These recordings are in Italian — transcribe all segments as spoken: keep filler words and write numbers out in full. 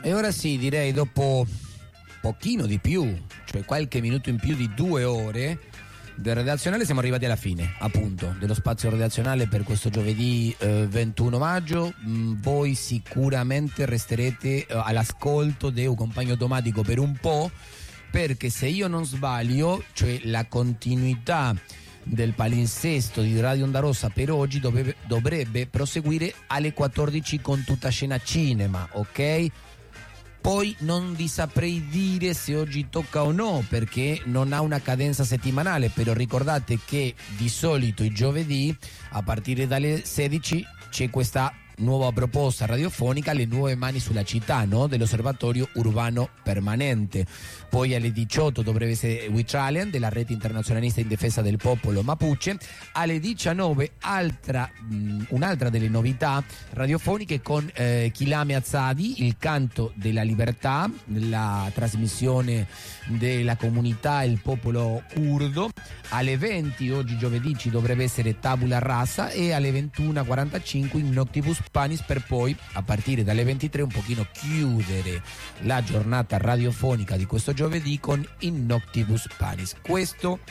E ora sì, direi dopo pochino di più, cioè qualche minuto in più di due ore del redazionale, siamo arrivati alla fine, appunto, dello spazio redazionale per questo giovedì eh, ventuno maggio. Mm, voi sicuramente resterete eh, all'ascolto di Un Compagno Automatico per un po', perché se io non sbaglio, cioè la continuità del palinsesto di Radio Onda Rossa per oggi dovrebbe, dovrebbe proseguire alle quattordici con Tutta Scena Cinema, ok? Poi non vi saprei dire se oggi tocca o no, perché non ha una cadenza settimanale, però ricordate che di solito i giovedì a partire dalle sedici c'è questa nuova proposta radiofonica, Le Nuove Mani sulla Città, no? Dell'Osservatorio Urbano Permanente. Poi alle diciotto dovrebbe essere Witralian della Rete Internazionalista in Difesa del Popolo Mapuche. Alle diciannove altra, mh, un'altra delle novità radiofoniche con eh, Kilame Azzadi, Il Canto della Libertà, la trasmissione della comunità Il Popolo Curdo. Alle venti oggi giovedì ci dovrebbe essere Tabula Rasa, e alle ventuno e quarantacinque in Noctibus Panis, per poi a partire dalle ventitré un pochino chiudere la giornata radiofonica di questo giovedì con In Noctibus Panis. Questo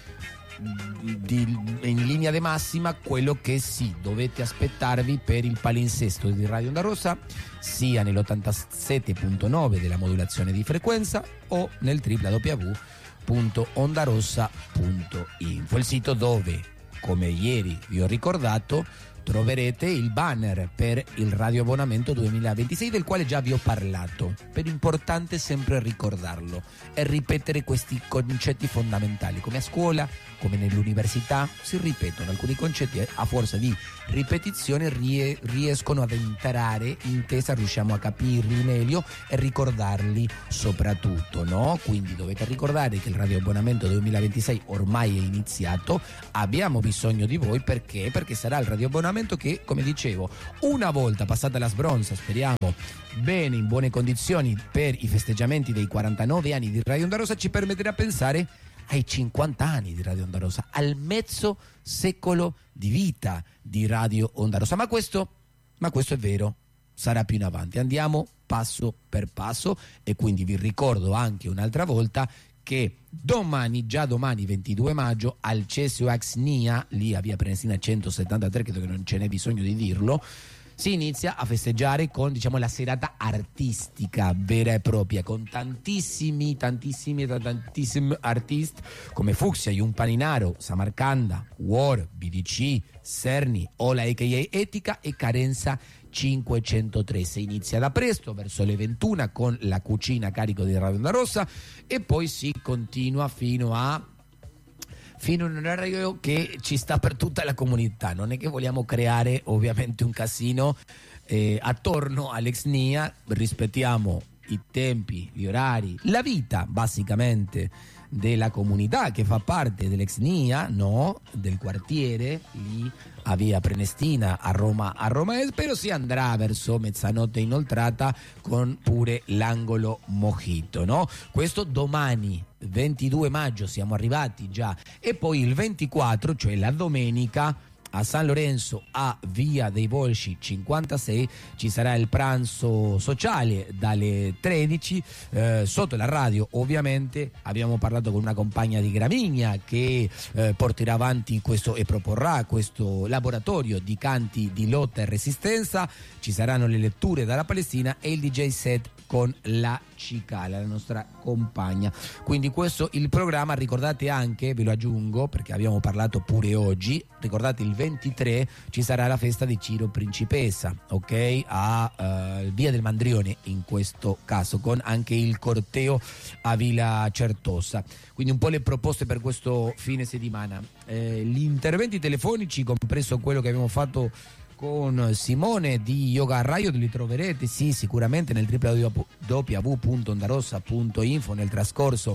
di, in linea di massima quello che sì dovete aspettarvi per il palinsesto di Radio Onda Rossa, sia nell'ottantasette virgola nove della modulazione di frequenza o nel w w w punto ondarossa punto info, il sito dove, come ieri vi ho ricordato, troverete il banner per il radio abbonamento duemilaventisei, del quale già vi ho parlato. Per importante sempre ricordarlo e ripetere questi concetti fondamentali. Come a scuola, come nell'università, si ripetono alcuni concetti, a forza di ripetizione rie- riescono ad entrare in testa, riusciamo a capirli meglio e ricordarli soprattutto, no? Quindi dovete ricordare che il radio abbonamento duemilaventisei ormai è iniziato, abbiamo bisogno di voi, perché? Perché sarà il radio abbonamento che, come dicevo, una volta passata la sbronza, speriamo bene, in buone condizioni per i festeggiamenti dei quarantanove anni di Radio Onda Rossa, ci permetterà di pensare ai cinquanta anni di Radio Onda Rossa, al mezzo secolo di vita di Radio Onda Rossa. Ma questo, ma questo è vero, sarà più in avanti. Andiamo passo per passo, e quindi vi ricordo anche un'altra volta che domani, già domani ventidue maggio, al C S U X N I A, lì a via Prenestina centosettantatré, credo che non ce n'è bisogno di dirlo, si inizia a festeggiare con, diciamo, la serata artistica vera e propria, con tantissimi, tantissimi, tantissimi artisti come Fucsia, Yun Paninaro, Samarcanda, War, B D C, Serni, Ola a k a. Etica e Carenza cinquecentotre. Si inizia da presto, verso le ventuno, con la cucina a carico di Radio Onda Rossa, e poi si continua fino a fino a un orario che ci sta per tutta la comunità. Non è che vogliamo creare ovviamente un casino eh, attorno all'ex N I A, rispettiamo i tempi, gli orari, la vita basicamente della comunità che fa parte dell'ex N I A, no? Del quartiere lì a via Prenestina a Roma, a Roma Est, però si andrà verso mezzanotte inoltrata con pure l'angolo Mojito, no? Questo domani ventidue maggio, siamo arrivati già, e poi il ventiquattro, cioè la domenica, a San Lorenzo a via dei Volsci cinquantasei ci sarà il pranzo sociale dalle tredici, eh, sotto la radio ovviamente. Abbiamo parlato con una compagna di Gramigna che eh, porterà avanti questo e proporrà questo laboratorio di canti di lotta e resistenza. Ci saranno le letture dalla Palestina e il D J set con la Cicala, la nostra compagna. Quindi questo il programma. Ricordate anche, ve lo aggiungo perché abbiamo parlato pure oggi, ricordate il ventitré ci sarà la festa di Ciro Principessa, ok? A uh, via del Mandrione in questo caso, con anche il corteo a Villa Certosa. Quindi un po' le proposte per questo fine settimana. Eh, gli interventi telefonici, compreso quello che abbiamo fatto con Simone di Yoga Riot, li troverete sì sicuramente nel w w w punto ondarossa punto info nel trascorso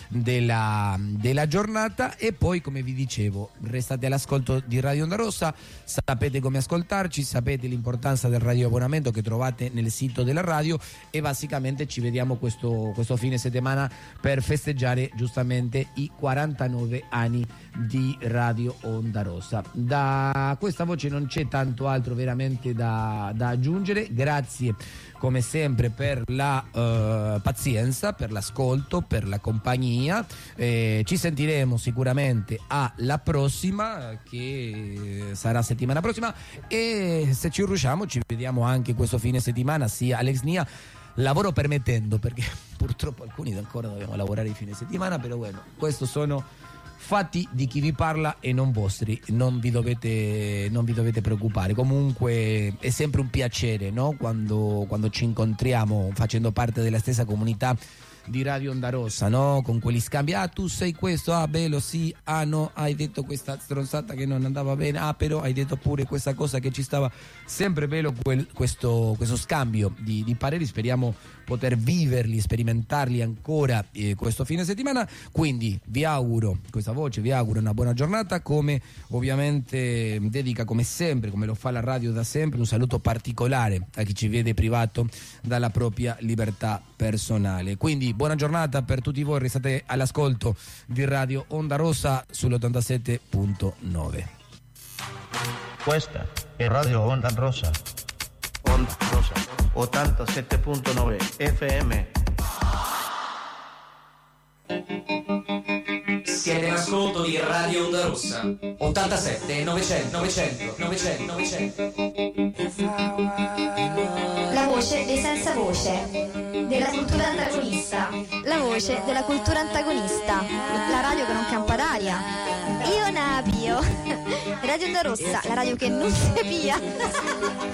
della, della giornata. E poi, come vi dicevo, restate all'ascolto di Radio Onda Rossa, sapete come ascoltarci, sapete l'importanza del radio abbonamento che trovate nel sito della radio, e basicamente ci vediamo questo, questo fine settimana per festeggiare giustamente i quarantanove anni di Radio Onda Rossa. Da questa voce non c'è tanto altro veramente da, da aggiungere. Grazie come sempre per la uh, pazienza, per l'ascolto, per la compagnia. Eh, ci sentiremo sicuramente alla prossima, che sarà settimana prossima, e se ci riusciamo ci vediamo anche questo fine settimana, sia Alex Nia, lavoro permettendo, perché purtroppo alcuni ancora dobbiamo lavorare il fine settimana, però bueno, questo sono fatti di chi vi parla e non vostri, non vi dovete, non vi dovete preoccupare. Comunque è sempre un piacere, no? Quando, quando ci incontriamo facendo parte della stessa comunità di Radio Onda Rossa, no? Con quegli scambi: ah, tu sei questo, ah, bello, sì, ah, no, hai detto questa stronzata che non andava bene, ah, però hai detto pure questa cosa che ci stava. Sempre bello quel, questo, questo scambio di, di pareri. Speriamo poter viverli, sperimentarli ancora eh, questo fine settimana. Quindi vi auguro, questa voce vi auguro una buona giornata, come ovviamente dedica, come sempre, come lo fa la radio da sempre, un saluto particolare a chi ci vede privato dalla propria libertà personale. Quindi buona giornata per tutti voi, restate all'ascolto di Radio Onda Rossa sull'ottantasette virgola nove. Questa è Radio Onda Rossa. Onda Rossa ottantasette virgola nove F M. Siete in ascolto di Radio Onda Rossa ottantasette novecento novecento novecento novecento. La voce dei senza voce, della cultura antagonista. La voce della cultura antagonista. La radio che non campa d'aria. Io Navio. Radio Onda Rossa, la radio che non si pia.